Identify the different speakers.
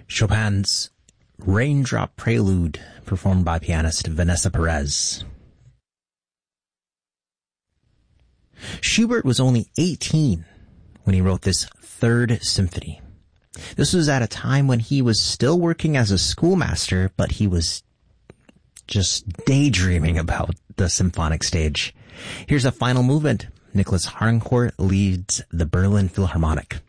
Speaker 1: Chopin's Raindrop Prelude, performed by pianist Vanessa Perez. Schubert was only 18 when he wrote this Third Symphony. This was at a time when he was still working as a schoolmaster, but he was just daydreaming about the symphonic stage. Here's a final movement. Nicholas Harnoncourt leads the Berlin Philharmonic.